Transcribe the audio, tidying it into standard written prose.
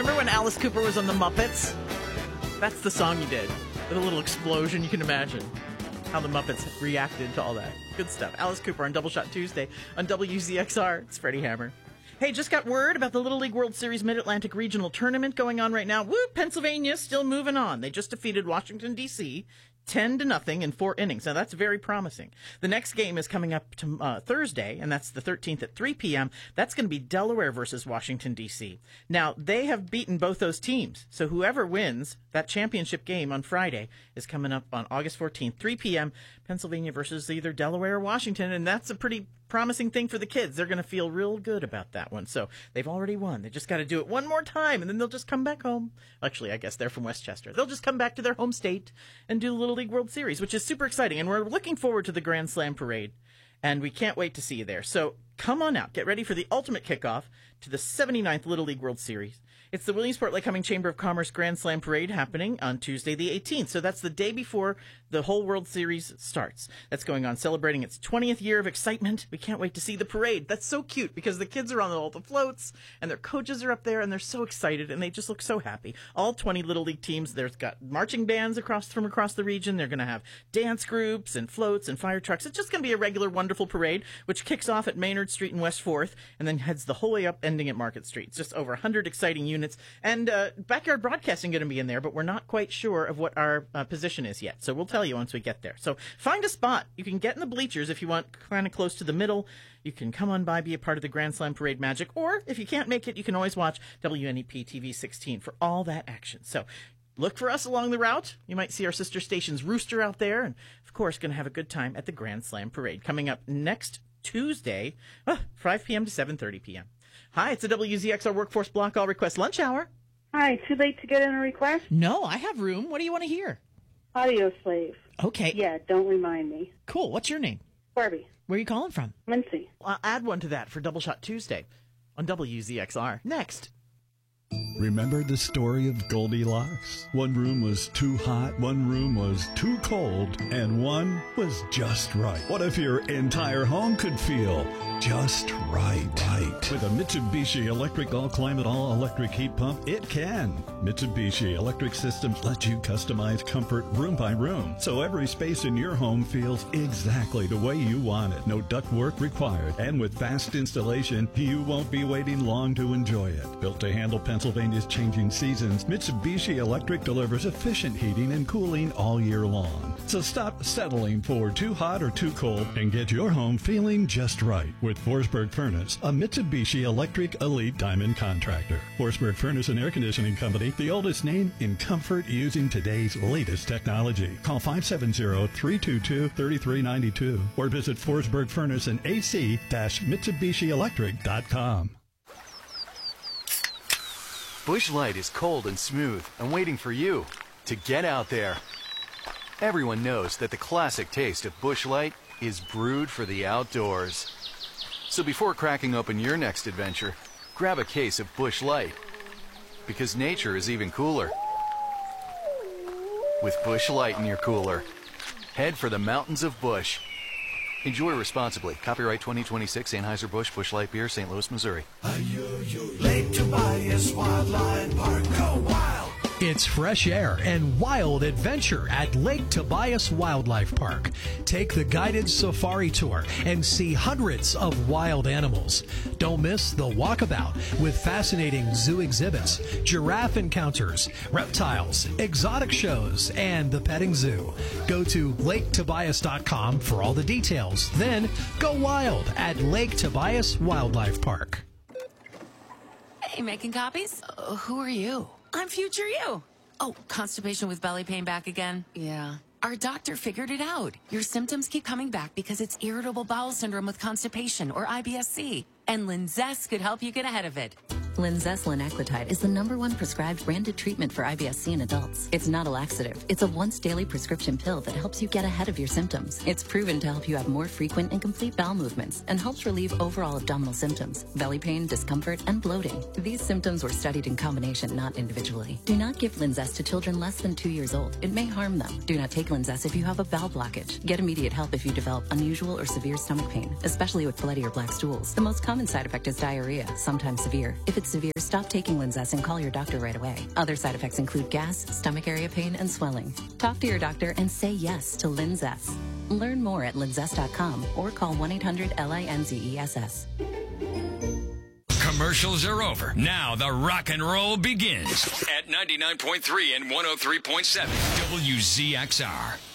Remember when Alice Cooper was on the Muppets? That's the song you did. With a little explosion, you can imagine how the Muppets reacted to all that. Good stuff. Alice Cooper on Double Shot Tuesday on WZXR. It's Freddie Hammer. Hey, just got word about the Little League World Series Mid-Atlantic Regional Tournament going on right now. Woo! Pennsylvania still moving on. They just defeated Washington, D.C., 10-0 in 4 innings. Now, that's very promising. The next game is coming up to, Thursday, and that's the 13th at 3 p.m. That's going to be Delaware versus Washington, D.C. Now, they have beaten both those teams, so whoever wins that championship game on Friday is coming up on August 14th, 3 p.m., Pennsylvania versus either Delaware or Washington, and that's a pretty promising thing for the kids. They're going to feel real good about that one. So they've already won. They just got to do it one more time, and then they'll just come back home. Actually, I guess they're from Westchester. They'll just come back to their home state and do the Little League World Series, which is super exciting. And we're looking forward to the Grand Slam Parade, and we can't wait to see you there. So come on out. Get ready for the ultimate kickoff to the 79th Little League World Series. It's the Williamsport Lake Cumming Chamber of Commerce Grand Slam Parade happening on Tuesday the 18th. So that's the day before the whole World Series starts. That's going on, celebrating its 20th year of excitement. We can't wait to see the parade. That's so cute because the kids are on all the floats and their coaches are up there and they're so excited and they just look so happy. All 20 Little League teams. There's got marching bands from across the region. They're going to have dance groups and floats and fire trucks. It's just going to be a regular, wonderful parade, which kicks off at Maynard Street and West 4th and then heads the whole way up, ending at Market Street. It's just over 100 exciting units. And Backyard Broadcasting going to be in there, but we're not quite sure of what our position is yet. So we'll tell you once we get there. So find a spot. You can get in the bleachers if you want, kind of close to the middle. You can come on by, be a part of the Grand Slam Parade magic. Or if you can't make it, you can always watch WNEP TV 16 for all that action. So look for us along the route. You might see our sister station's rooster out there. And, of course, going to have a good time at the Grand Slam Parade coming up next Tuesday, 5 p.m. to 7:30 p.m. Hi, it's the WZXR Workforce Block All Request Lunch Hour. Hi, too late to get in a request? No, I have room. What do you want to hear? Audio Slave. Okay. Yeah, don't remind me. Cool. What's your name? Barbie. Where are you calling from? Muncie. I'll add one to that for Double Shot Tuesday on WZXR. Next. Remember the story of Goldilocks? One room was too hot, one room was too cold, and one was just right. What if your entire home could feel just right? With a Mitsubishi Electric All-Climate All-Electric Heat Pump, it can. Mitsubishi Electric Systems let you customize comfort room by room, so every space in your home feels exactly the way you want it. No ductwork required, and with fast installation, you won't be waiting long to enjoy it. Built to handle Pennsylvania's changing seasons, Mitsubishi Electric delivers efficient heating and cooling all year long. So stop settling for too hot or too cold and get your home feeling just right with Forsberg Furnace, a Mitsubishi Electric Elite Diamond contractor. Forsberg Furnace and Air Conditioning Company, the oldest name in comfort using today's latest technology. Call 570-322-3392 or visit Forsberg Furnace and AC-MitsubishiElectric.com. Busch Light is cold and smooth and waiting for you to get out there. Everyone knows that the classic taste of Busch Light is brewed for the outdoors. So before cracking open your next adventure, grab a case of Busch Light. Because nature is even cooler with Busch Light in your cooler. Head for the mountains of Busch. Enjoy responsibly. Copyright 2026 Anheuser-Busch Busch Light Beer, St. Louis, Missouri. Lake Tobias Wildlife Park. Go wild! It's fresh air and wild adventure at Lake Tobias Wildlife Park. Take the guided safari tour and see hundreds of wild animals. Don't miss the walkabout with fascinating zoo exhibits, giraffe encounters, reptiles, exotic shows, and the petting zoo. Go to LakeTobias.com for all the details. Then go wild at Lake Tobias Wildlife Park. Hey, making copies? Who are you? I'm future you. Oh, constipation with belly pain back again? Yeah. Our doctor figured it out. Your symptoms keep coming back because it's irritable bowel syndrome with constipation, or IBS-C. And Linzess could help you get ahead of it. Linzess linaclotide is the #1 prescribed branded treatment for IBS-C in adults. It's not a laxative. It's a once-daily prescription pill that helps you get ahead of your symptoms. It's proven to help you have more frequent and complete bowel movements and helps relieve overall abdominal symptoms, belly pain, discomfort, and bloating. These symptoms were studied in combination, not individually. Do not give Linzess to children less than 2 years old. It may harm them. Do not take Linzess if you have a bowel blockage. Get immediate help if you develop unusual or severe stomach pain, especially with bloody or black stools. The most common side effect is diarrhea, sometimes severe. If it's severe, stop taking Linzess and call your doctor right away. Other side effects include gas, stomach area pain, and swelling. Talk to your doctor and say yes to Linzess. Learn more at linzess.com or call 1-800-LINZESS. Commercials are over. Now the rock and roll begins at 99.3 and 103.7 WZXR.